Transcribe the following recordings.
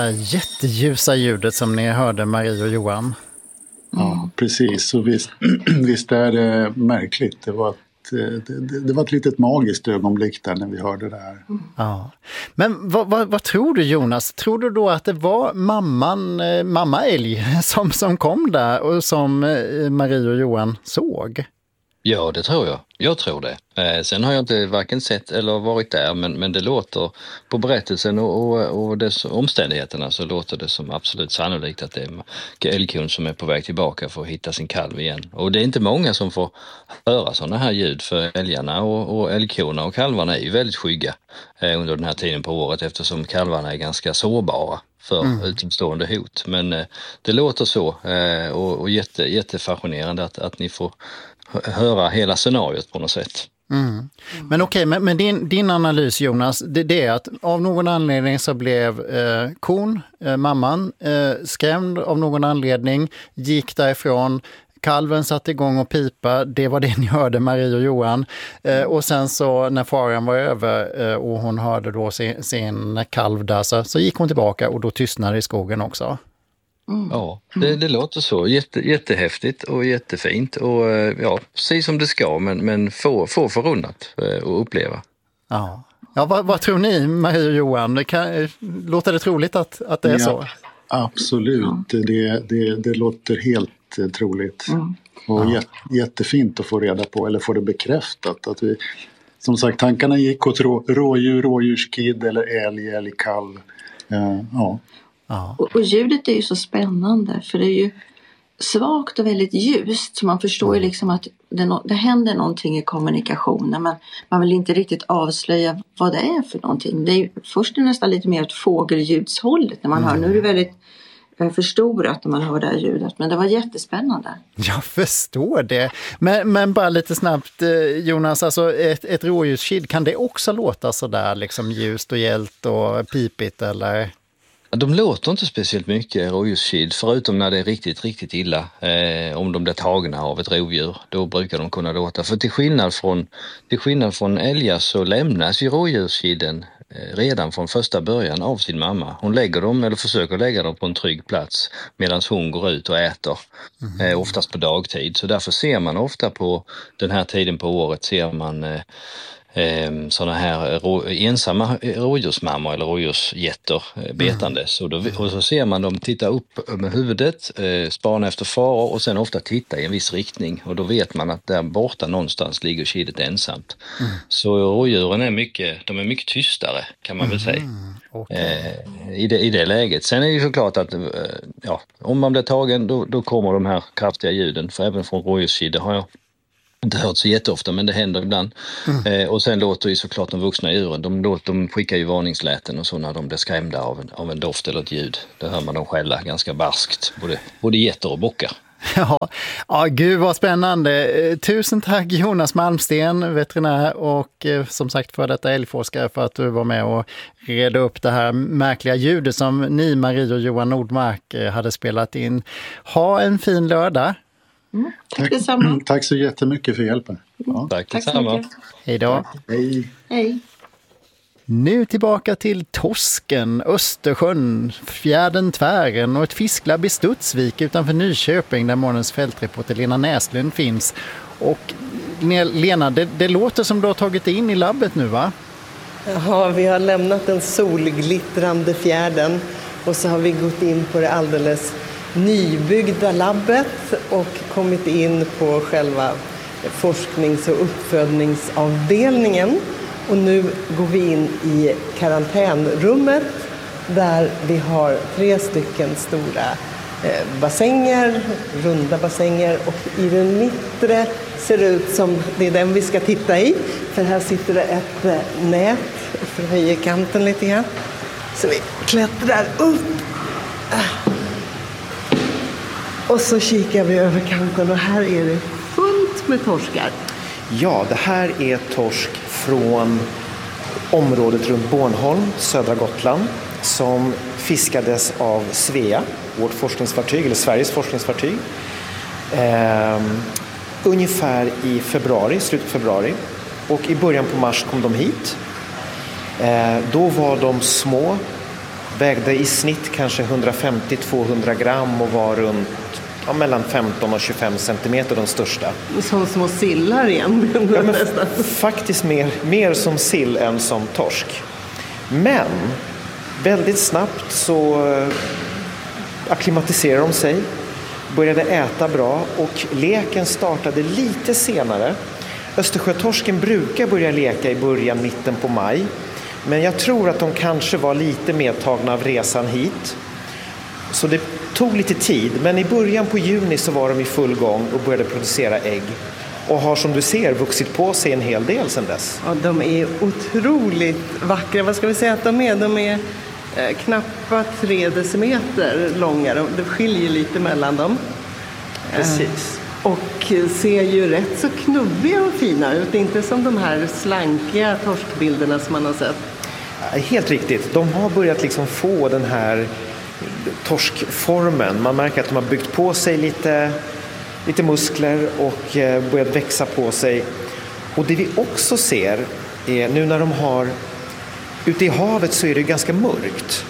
Jätteljusa ljudet som ni hörde, Marie och Johan. Ja, precis. Och visst är det märkligt. Det var ett litet magiskt ögonblick där när vi hörde det här. Ja. Men vad tror du, Jonas? Tror du då att det var mamma älg som kom där och som Marie och Johan såg? Ja, det tror jag. Jag tror det. Sen har jag inte varken sett eller varit där, men det låter på berättelsen och dess omständigheterna så låter det som absolut sannolikt att det är älgkon som är på väg tillbaka för att hitta sin kalv igen. Och det är inte många som får höra sådana här ljud, för älgarna och älgkorna och kalvarna är ju väldigt skygga under den här tiden på året, eftersom kalvarna är ganska sårbara för utomstående hot. Men det låter så och jättefascinerande att ni får höra hela scenariot på något sätt. Men okej, men din analys, Jonas, det är att av någon anledning så blev mamman skrämd av någon anledning, gick därifrån, kalven satte igång och pipa, det var det ni hörde, Marie och Johan. Och sen så när faren var över och hon hörde då sin kalv där, så gick hon tillbaka och då tystnade i skogen också. Ja, det låter så. Jättehäftigt och jättefint och ja, precis som det ska, men få förunnat att uppleva. Ja, vad tror ni, Marie och Johan? Låter det troligt att det är så? Absolut, det låter helt troligt. Och jättefint att få reda på, eller få det bekräftat. Att vi, som sagt, tankarna gick åt rådjurskid eller älgkalv. Ja. Och ljudet är ju så spännande, för det är ju svagt och väldigt ljust, så man förstår ju liksom att det händer någonting i kommunikationen, men man vill inte riktigt avslöja vad det är för någonting. Det är ju först nästan lite mer åt fågelljudshållet när man hör. Nu är det väldigt förstorat när man hör det här ljudet, men det var jättespännande. Jag förstår det. Men bara lite snabbt, Jonas, alltså ett rådjurskid, kan det också låta så där liksom ljust och gällt och pipigt, eller? De låter inte speciellt mycket, rådjurskid, förutom när det är riktigt, riktigt illa. Om de blir tagna av ett rovdjur, då brukar de kunna låta. För till skillnad från älgar så lämnas ju rådjurskiden redan från första början av sin mamma. Hon lägger dem, eller försöker lägga dem på en trygg plats medan hon går ut och äter, oftast på dagtid. Så därför ser man ofta på den här tiden på året ser man sådana här ensamma rådjursmammor eller rådjursgetter betandes. Och så ser man dem titta upp med huvudet, spana efter faror och sen ofta titta i en viss riktning. Och då vet man att där borta någonstans ligger kidet ensamt. Så rådjuren är mycket tystare, kan man väl säga. I det läget. Sen är det ju såklart att om man blir tagen då kommer de här kraftiga ljuden. För även från rådjurskid har jag inte hört så jätteofta, men det händer ibland. Och sen låter ju såklart de vuxna djuren, de skickar ju varningsläten och så när de blir skrämda av en doft eller ett ljud. Då hör man dem skälla ganska barskt, både getter och bockar. Ja, gud vad spännande. Tusen tack Jonas Malmsten, veterinär och som sagt för detta älgforskare, för att du var med och reda upp det här märkliga ljudet som ni, Marie och Johan Nordmark, hade spelat in. Ha en fin lördag. Tack detsamma. Tack så jättemycket för hjälpen. Ja. Tack detsamma. Hej då. Hej. Nu tillbaka till torsken, Östersjön, fjärden Tvären och ett fisklabb i Studsvik utanför Nyköping där morgonens fältreporter Lena Näslund finns. Och Lena, det låter som du har tagit in i labbet nu, va? Ja, vi har lämnat den solglittrande fjärden och så har vi gått in på det alldeles nybyggda labbet och kommit in på själva forsknings- och uppfödningsavdelningen. Och nu går vi in i karantänrummet där vi har 3 stycken stora bassänger, runda bassänger, och i den mittre ser det ut som det är den vi ska titta i. För här sitter det ett nät för att höja kanten lite grann. Så vi klättrar upp. Och så kikar vi över kanten och här är det fullt med torskar. Ja, det här är torsk från området runt Bornholm, södra Gotland, som fiskades av Svea, vårt forskningsfartyg, eller Sveriges forskningsfartyg, ungefär i februari, slutet av februari. Och i början på mars kom de hit. Då var de små, vägde i snitt kanske 150-200 gram och var runt mellan 15 och 25 centimeter de största. Som små sillar igen. Ja, men faktiskt mer som sill än som torsk. Men väldigt snabbt så akklimatiserade de sig, började äta bra och leken startade lite senare. Östersjötorsken brukar börja leka i början, mitten på maj. Men jag tror att de kanske var lite medtagna av resan hit. Så det tog lite tid, men i början på juni så var de i full gång och började producera ägg. Och har som du ser vuxit på sig en hel del sedan dess. Ja, de är otroligt vackra. Vad ska vi säga att de är? De är knappt 3 decimeter långa. Det skiljer lite mellan dem. Precis. Och ser ju rätt så knubbiga och fina ut. Inte som de här slankiga torskbilderna som man har sett. Helt riktigt. De har börjat liksom få den här torskformen. Man märker att de har byggt på sig lite muskler och börjat växa på sig. Och det vi också ser är nu när de har ute i havet så är det ganska mörkt.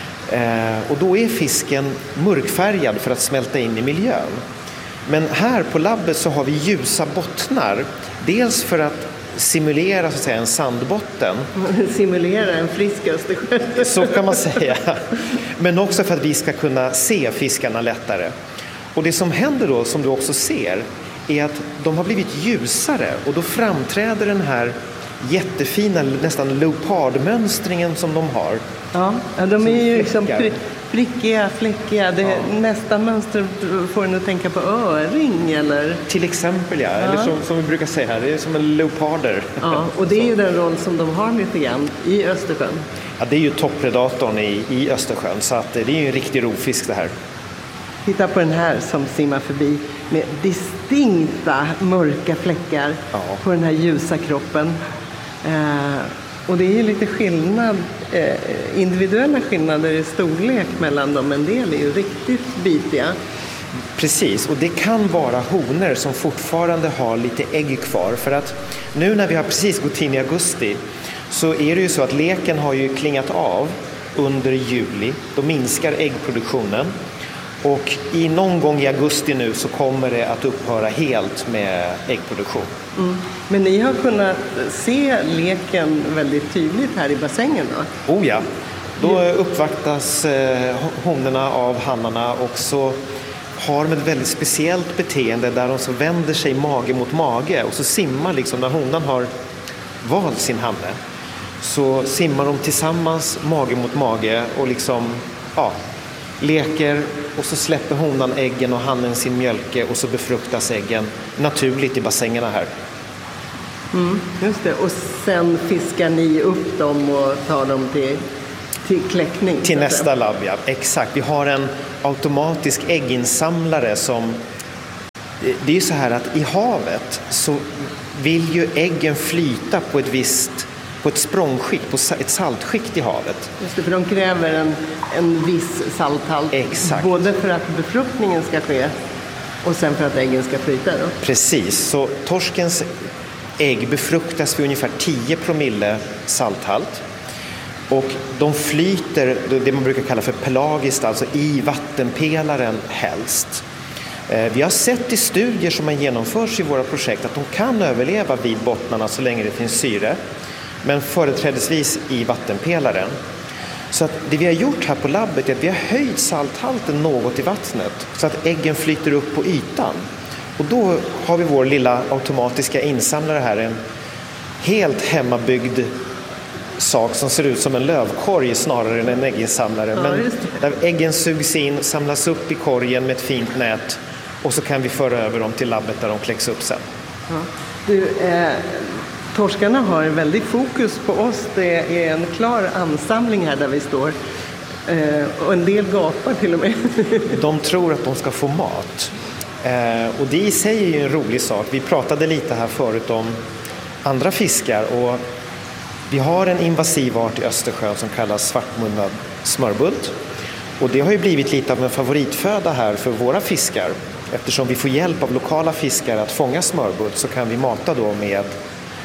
Och då är fisken mörkfärgad för att smälta in i miljön. Men här på labbet så har vi ljusa bottnar. Dels för att simulera så att säga en sandbotten. Simulera en frisk Östersjö. Så kan man säga. Men också för att vi ska kunna se fiskarna lättare. Och det som händer då, som du också ser, är att de har blivit ljusare. Och då framträder den här jättefina, nästan leopardmönstringen som de har. Ja, de är ju liksom prickiga, fläckiga. Nästa mönster får en att tänka på öring eller... Till exempel, ja. Eller som vi brukar säga här, det är som en leoparder. Ja, och det är ju den roll som de har lite grann i Östersjön. Ja, det är ju toppredatorn i Östersjön, så att det är ju en riktig rovfisk det här. Titta på den här som simmar förbi med distinkta mörka fläckar på den här ljusa kroppen. Och det är ju lite skillnad, individuella skillnader i storlek mellan dem. En del är ju riktigt bitiga. Precis, och det kan vara honor som fortfarande har lite ägg kvar. För att nu när vi har precis gått in i augusti så är det ju så att leken har ju klingat av under juli. Då minskar äggproduktionen. Och i någon gång i augusti nu så kommer det att upphöra helt med äggproduktion. Mm. Men ni har kunnat se leken väldigt tydligt här i bassängen då? Oh ja, då uppvaktas honorna av hannarna och så har de ett väldigt speciellt beteende där de så vänder sig mage mot mage och så simmar liksom när honan har valt sin hanne. Så simmar de tillsammans mage mot mage och liksom leker och så släpper honan äggen och hannen sin mjölke och så befruktas äggen naturligt i bassängerna här. Just det, och sen fiskar ni upp dem och tar dem till kläckning? Till nästa labb, ja. Exakt. Vi har en automatisk ägginsamlare som... Det är ju så här att i havet så vill ju äggen flyta på ett språngskikt, på ett saltskikt i havet. Just det, för de kräver en viss salthalt. Exakt. Både för att befruktningen ska ske och sen för att äggen ska flyta då? Precis, så torskens ägg befruktas vid ungefär 10 promille salthalt. Och de flyter, det man brukar kalla för pelagiskt, alltså i vattenpelaren helst. Vi har sett i studier som har genomförts i våra projekt att de kan överleva vid bottnarna så länge det finns syre. Men företrädesvis i vattenpelaren. Så att det vi har gjort här på labbet är att vi har höjt salthalten något i vattnet så att äggen flyter upp på ytan. Och då har vi vår lilla automatiska insamlare här, en helt hemmabyggd sak som ser ut som en lövkorg snarare än en ägginsamlare. Men där äggen sugs in, samlas upp i korgen med ett fint nät och så kan vi föra över dem till labbet där de kläcks upp sen. Ja. Torskarna har en väldigt fokus på oss. Det är en klar ansamling här där vi står. Och en del gapar till och med. De tror att de ska få mat. Och det i sig är ju en rolig sak. Vi pratade lite här förut om andra fiskar. Och vi har en invasiv art i Östersjön som kallas svartmunnad smörbult. Och det har ju blivit lite av en favoritföda här för våra fiskar. Eftersom vi får hjälp av lokala fiskare att fånga smörbult så kan vi mata då med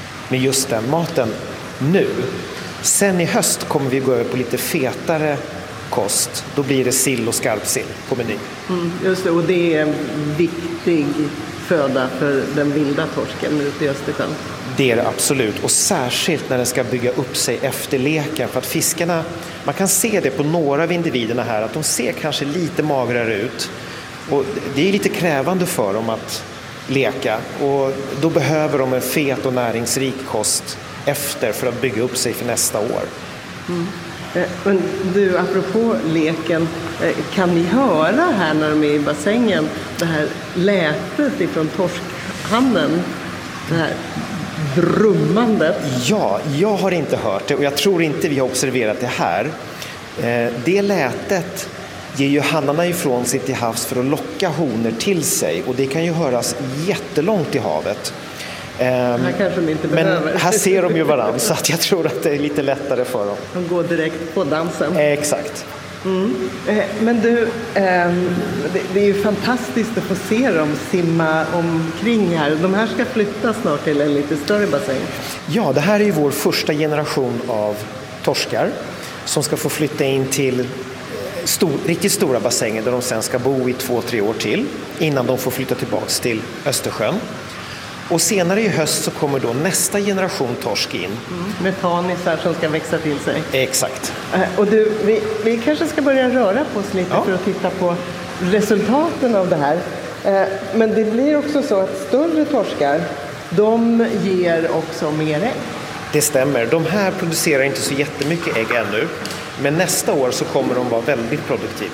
just den maten nu. Sen i höst kommer vi gå över på lite fetare kost, då blir det sill och skarpsill på menyn. Just det, och det är en viktig föda för den vilda torsken ute i Östersjön. Det är det absolut, och särskilt när den ska bygga upp sig efter leken, för att fiskarna, man kan se det på några av individerna här, att de ser kanske lite magrare ut, och det är lite krävande för dem att leka, och då behöver de en fet och näringsrik kost efter för att bygga upp sig för nästa år. Men du, apropå leken, kan ni höra här när de är i bassängen det här lätet ifrån torskhamnen, det här drummandet? Ja, jag har inte hört det, och jag tror inte vi har observerat det här. Det lätet ger ju hannarna ifrån sig till havs för att locka honor till sig, och det kan ju höras jättelångt i havet. Här kanske de inte behöver. Men här ser de ju varandra, så att jag tror att det är lite lättare för dem. De går direkt på dansen. Exakt. Men du, det är ju fantastiskt att få se dem simma omkring här. De här ska flytta snart till en lite större bassäng. Ja, det här är ju vår första generation av torskar som ska få flytta in till riktigt stora bassänger där de sen ska bo i 2-3 år till innan de får flytta tillbaks till Östersjön. Och senare i höst så kommer då nästa generation torsk in. Metanisar som ska växa till sig. Exakt. Och du, vi kanske ska börja röra på oss lite för att titta på resultaten av det här. Men det blir också så att större torskar, de ger också mer ägg. Det stämmer. De här producerar inte så jättemycket ägg ännu. Men nästa år så kommer de vara väldigt produktiva.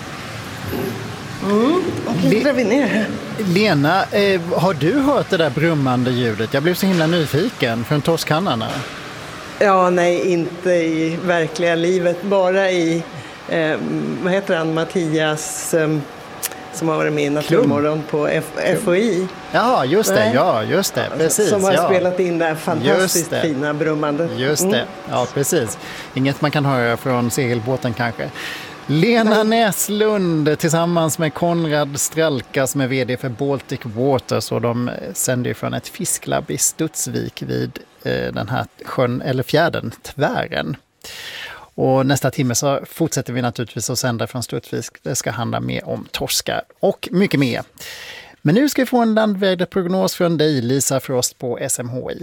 Vi ner. Lena, har du hört det där brummande ljudet? Jag blev så himla nyfiken från torskhandlarna. Ja, nej, inte i verkliga livet. Bara i, vad heter han, Mattias, som har varit med i Naturmorgon på FOI. Ja, just det, precis. Som har spelat in det här fantastiskt fina brummandet. Just det, ja precis. Inget man kan höra från segelbåten kanske. Lena Näslund tillsammans med Konrad Stralka som är vd för Baltic Waters, och de sänder från ett fisklabb i Studsvik vid den här sjön eller fjärden Tvären. Och nästa timme så fortsätter vi naturligtvis att sända från Studsvik. Det ska handla mer om torskar och mycket mer. Men nu ska vi få en landväderprognos från dig, Lisa Frost på SMHI.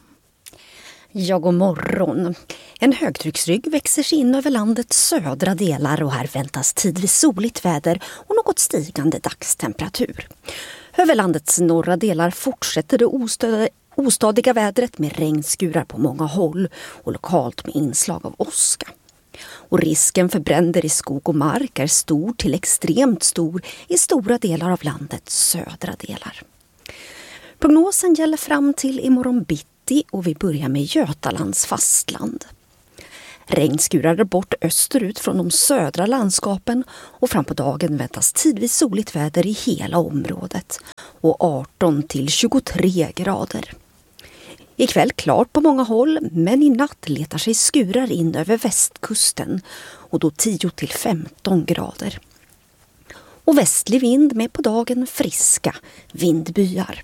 Ja, god morgon. En högtrycksrygg växer sig in över landets södra delar och här väntas tidvis soligt väder och något stigande dagstemperatur. Över landets norra delar fortsätter det ostadiga vädret med regnskurar på många håll och lokalt med inslag av åska. Och risken för bränder i skog och mark är stor till extremt stor i stora delar av landets södra delar. Prognosen gäller fram till imorgon bitti och vi börjar med Götalands fastland. Regn skurade bort österut från de södra landskapen och fram på dagen väntas tidvis soligt väder i hela området och 18 till 23 grader. Ikväll klart på många håll, men i natt letar sig skurar in över västkusten och då 10 till 15 grader. Och västlig vind med på dagen friska vindbyar.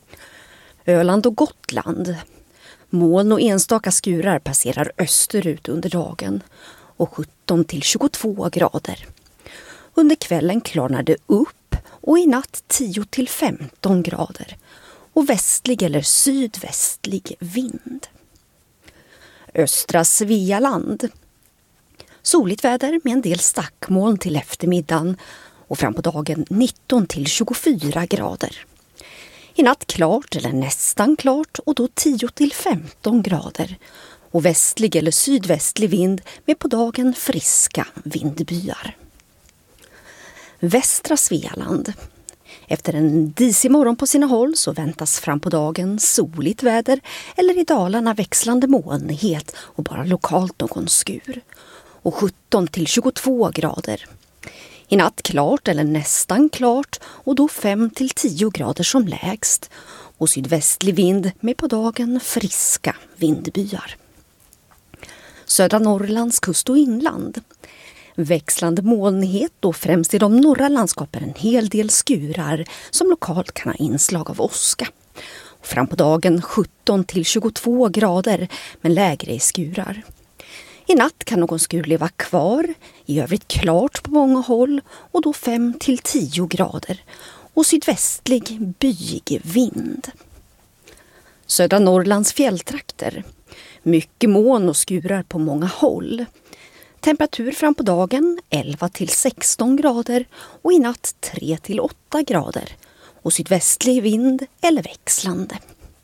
Öland och Gotland. Moln och enstaka skurar passerar österut under dagen och 17 till 22 grader. Under kvällen klarnar det upp och i natt 10 till 15 grader och västlig eller sydvästlig vind. Östra Svealand. Soligt väder med en del stackmoln till eftermiddagen och fram på dagen 19 till 24 grader. I natt klart eller nästan klart och då 10 till 15 grader och västlig eller sydvästlig vind med på dagen friska vindbyar. Västra Svealand. Efter en disig morgon på sina håll så väntas fram på dagen soligt väder eller i Dalarna växlande molnighet och bara lokalt någon skur. Och 17 till 22 grader. I natt klart eller nästan klart och då 5 till 10 grader som lägst. Och sydvästlig vind med på dagen friska vindbyar. Södra Norrlands kust och inland. Växlande molnighet och främst i de norra landskapen en hel del skurar som lokalt kan ha inslag av åska. Fram på dagen 17 till 22 grader men lägre i skurar. I natt kan någon skur leva kvar, i övrigt klart på många håll och då 5-10 grader och sydvästlig byig vind. Södra Norrlands fjälltrakter. Mycket moln och skurar på många håll. Temperatur fram på dagen 11-16 grader och i natt 3-8 grader och sydvästlig vind eller växlande.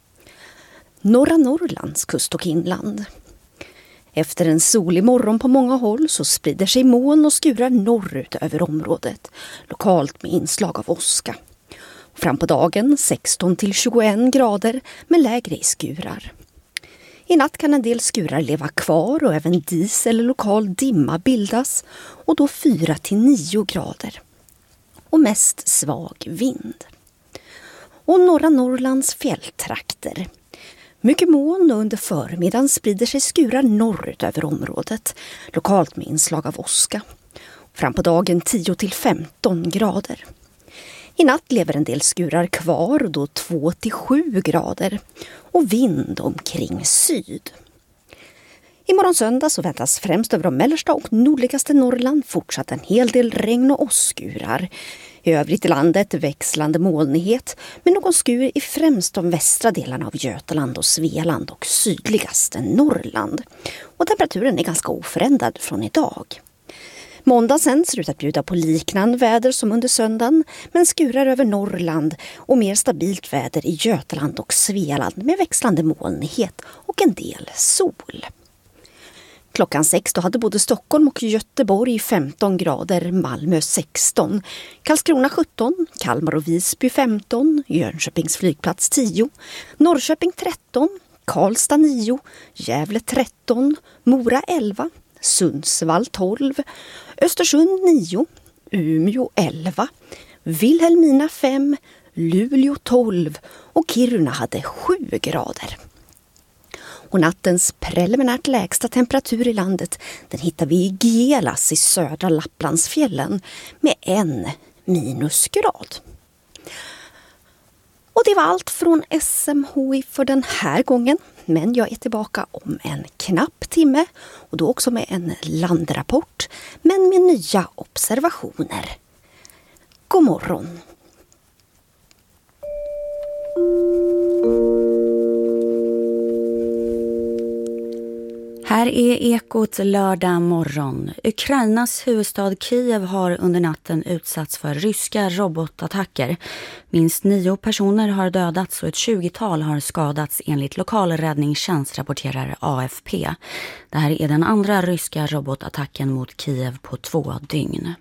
Norra Norrlands kust och inland. Efter en solig morgon på många håll så sprider sig moln och skurar norrut över området, lokalt med inslag av åska. Fram på dagen 16-21 grader med lägre i skurar. I natt kan en del skurar leva kvar och även dis eller lokal dimma bildas och då 4-9 grader. Och mest svag vind. Och norra Norrlands fjälltrakter. Mycket moln och under förmiddagen sprider sig skurar norrut över området, lokalt med inslag av åska. Fram på dagen 10-15 grader. I natt lever en del skurar kvar och då 2-7 grader och vind omkring syd. Imorgon söndag så väntas främst över de mellersta och nordligaste Norrland fortsatt en hel del regn och åskurar. I övrigt i landet växlande molnighet med någon skur i främst de västra delarna av Götaland och Svealand och sydligaste Norrland. Och temperaturen är ganska oförändrad från idag. Måndag sen ser ut att bjuda på liknande väder som under söndagen, men skurar över Norrland och mer stabilt väder i Götaland och Svealand med växlande molnighet och en del sol. Klockan 6 då hade både Stockholm och Göteborg 15 grader, Malmö 16, Karlskrona 17, Kalmar och Visby 15, Jönköpings flygplats 10, Norrköping 13, Karlstad 9, Gävle 13, Mora 11, Sundsvall 12, Östersund 9, Umeå 11, Vilhelmina 5, Luleå 12 och Kiruna hade 7 grader. Och nattens preliminärt lägsta temperatur i landet den hittar vi i Gelas i södra Lapplandsfjällen med 1 minusgrad. Och det var allt från SMHI för den här gången. Men jag är tillbaka om en knapp timme och då också med en landrapport men med nya observationer. God morgon! Här är Ekot lördag morgon. Ukrainas huvudstad Kiev har under natten utsatts för ryska robotattacker. Minst 9 personer har dödats och ett 20-tal har skadats enligt lokal räddningstjänst, rapporterar AFP. Det här är den andra ryska robotattacken mot Kiev på 2 dygn.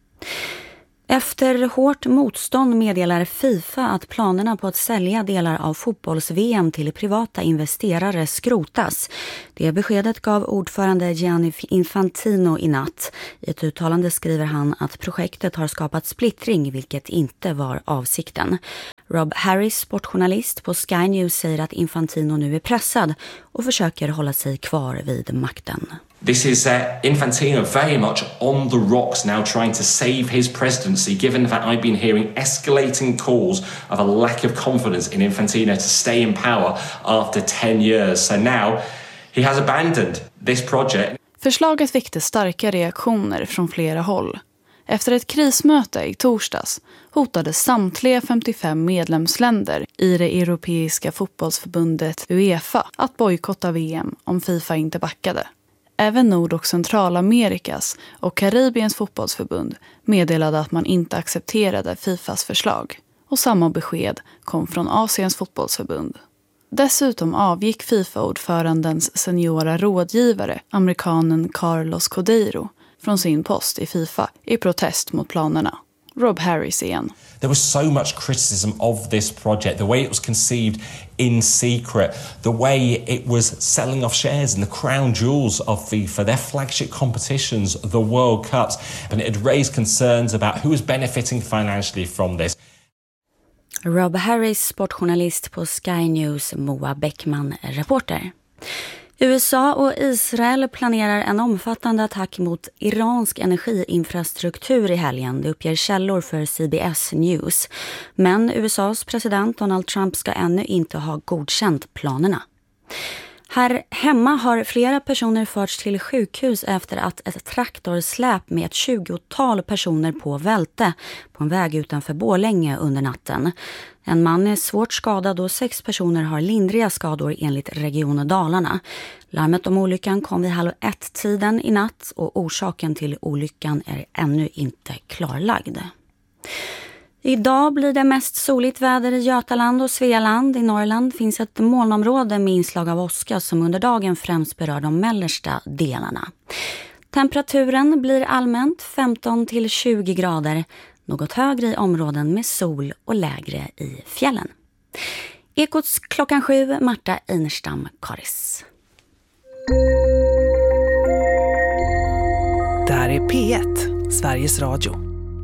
Efter hårt motstånd meddelar FIFA att planerna på att sälja delar av fotbolls-VM till privata investerare skrotas. Det beskedet gav ordförande Gianni Infantino i natt. I ett uttalande skriver han att projektet har skapat splittring, vilket inte var avsikten. Rob Harris, sportjournalist på Sky News, säger att Infantino nu är pressad och försöker hålla sig kvar vid makten. This is Infantino very much on the rocks now, trying to save his presidency, given that I've been hearing escalating calls of a lack of confidence in Infantino to stay in power after 10 years. So now he has abandoned this project. Förslaget väckte starka reaktioner från flera håll. Efter ett krismöte i torsdags hotade samtliga 55 medlemsländer i det europeiska fotbollsförbundet UEFA att bojkotta VM om FIFA inte backade. Även Nord- och Centralamerikas och Karibiens fotbollsförbund meddelade att man inte accepterade FIFAs förslag. Och samma besked kom från Asiens fotbollsförbund. Dessutom avgick FIFA-ordförandens seniora rådgivare, amerikanen Carlos Cordeiro, från sin post i FIFA i protest mot planerna. Rob Harris igen. There was so much criticism of this project, the way it was conceived in secret, the way it was selling off shares in the crown jewels of FIFA, their flagship competitions, the World Cups, and it had raised concerns about who was benefiting financially from this. Rob Harris, sportjournalist på Sky News, Moa Bäckman, reporter. USA och Israel planerar en omfattande attack mot iransk energiinfrastruktur i helgen, det uppger källor för CBS News. Men USAs president Donald Trump ska ännu inte ha godkänt planerna. Här hemma har flera personer förts till sjukhus efter att ett traktorsläp med ett 20-tal personer på välte på en väg utanför Borlänge under natten. En man är svårt skadad och 6 personer har lindriga skador enligt Region Dalarna. Larmet om olyckan kom vid 12:30 i natt och orsaken till olyckan är ännu inte klarlagd. Idag blir det mest soligt väder i Götaland och Svealand. I Norrland finns ett molnområde med inslag av åska som under dagen främst berör de mellersta delarna. Temperaturen blir allmänt 15-20 grader, något högre i områden med sol och lägre i fjällen. Ekots 7:00, Marta Einerstam, Karis. Där är P1, Sveriges Radio.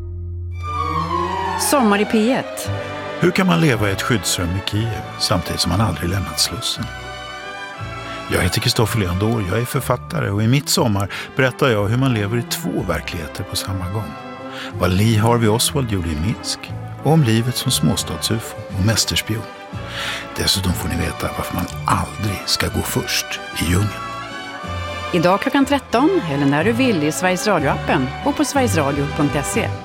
Sommar i P1. Hur kan man leva i ett skyddsrum i Kiev samtidigt som man aldrig lämnat Slussen? Jag heter Kristoffer Leandor, jag är författare och i mitt sommar berättar jag hur man lever i 2 verkligheter på samma gång. Vad Lee Harvey Oswald gjorde i Minsk och om livet som småstads-UFO och mästerspion. Dessutom får ni veta varför man aldrig ska gå först i djungeln. Idag klockan 13 eller när du vill i Sveriges Radio-appen och på sverigesradio.se.